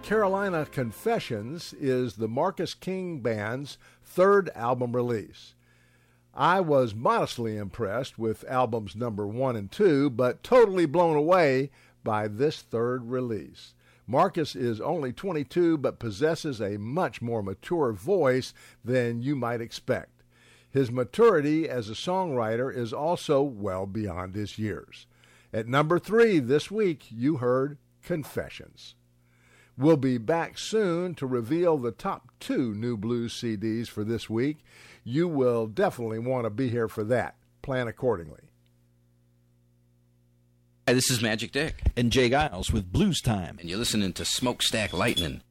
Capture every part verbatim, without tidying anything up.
Carolina Confessions is the Marcus King Band's third album release. I was modestly impressed with albums number one and two, but totally blown away by this third release. Marcus is only twenty-two, but possesses a much more mature voice than you might expect. His maturity as a songwriter is also well beyond his years. At number three this week, you heard Confessions. We'll be back soon to reveal the top two new blues C Ds for this week. You will definitely want to be here for that. Plan accordingly. Hi, this is Magic Dick. And Jay Giles with Blues Time. And you're listening to Smokestack Lightning.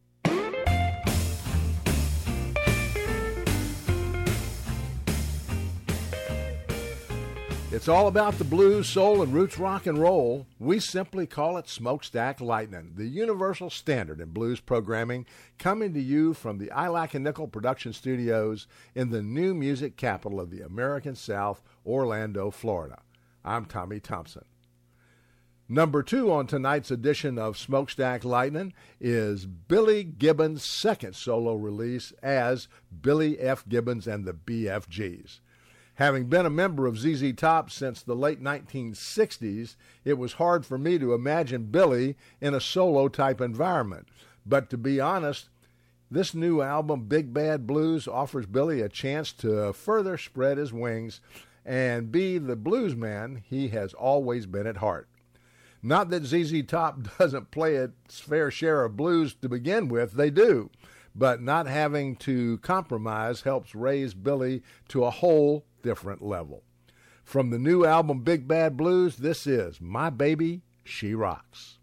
It's all about the blues, soul, and roots rock and roll. We simply call it Smokestack Lightning, the universal standard in blues programming, coming to you from the I Lack and Nickel production studios in the new music capital of the American South, Orlando, Florida. I'm Tommy Thompson. Number two on tonight's edition of Smokestack Lightning is Billy Gibbons' second solo release as Billy F. Gibbons and the B F Gs. Having been a member of Z Z Top since the late nineteen sixties, it was hard for me to imagine Billy in a solo-type environment. But to be honest, this new album, Big Bad Blues, offers Billy a chance to further spread his wings and be the bluesman he has always been at heart. Not that Z Z Top doesn't play its fair share of blues to begin with, they do. But not having to compromise helps raise Billy to a whole different level. From the new album Big Bad Blues, this is My Baby, She Rocks.